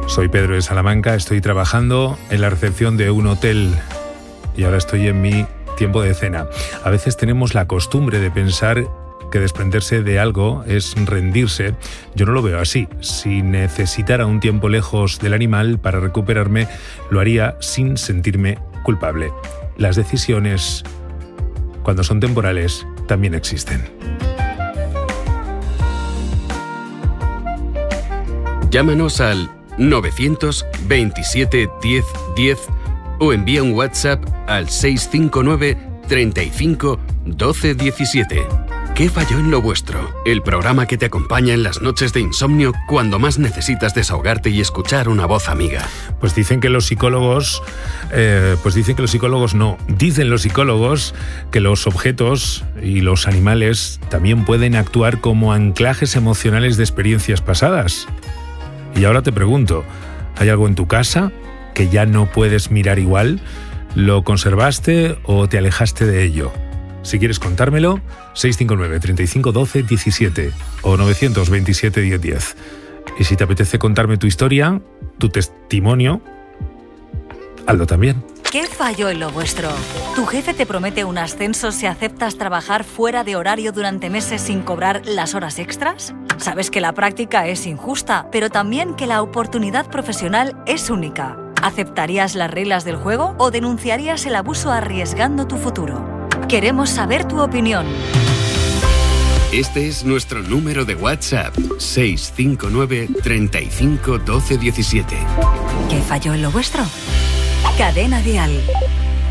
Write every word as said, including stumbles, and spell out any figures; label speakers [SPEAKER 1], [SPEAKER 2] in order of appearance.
[SPEAKER 1] Soy Pedro de Salamanca, estoy trabajando en la recepción de un hotel y ahora estoy en mi tiempo de cena. A veces tenemos la costumbre de pensar que desprenderse de algo es rendirse. Yo no lo veo así. Si necesitara un tiempo lejos del animal para recuperarme, lo haría sin sentirme culpable. Las decisiones, cuando son temporales, también existen.
[SPEAKER 2] Llámanos al novecientos veintisiete diez diez o envía un WhatsApp al seis cinco nueve treinta y cinco doce diecisiete. ¿Qué falló en lo vuestro? El programa que te acompaña en las noches de insomnio cuando más necesitas desahogarte y escuchar una voz amiga.
[SPEAKER 1] Pues dicen que los psicólogos, eh, pues dicen que los psicólogos no, dicen los psicólogos que los objetos y los animales también pueden actuar como anclajes emocionales de experiencias pasadas. Y ahora te pregunto, ¿hay algo en tu casa que ya no puedes mirar igual? ¿Lo conservaste o te alejaste de ello? Si quieres contármelo, seis cinco nueve treinta y cinco doce diecisiete o novecientos veintisiete diez diez. Y si te apetece contarme tu historia, tu testimonio, hazlo también.
[SPEAKER 3] ¿Qué falló en lo vuestro? ¿Tu jefe te promete un ascenso si aceptas trabajar fuera de horario durante meses sin cobrar las horas extras? Sabes que la práctica es injusta, pero también que la oportunidad profesional es única. ¿Aceptarías las reglas del juego o denunciarías el abuso arriesgando tu futuro? Queremos saber tu opinión.
[SPEAKER 2] Este es nuestro número de WhatsApp, seis cinco nueve treinta y cinco doce diecisiete.
[SPEAKER 3] ¿Qué falló en lo vuestro? Cadena Dial.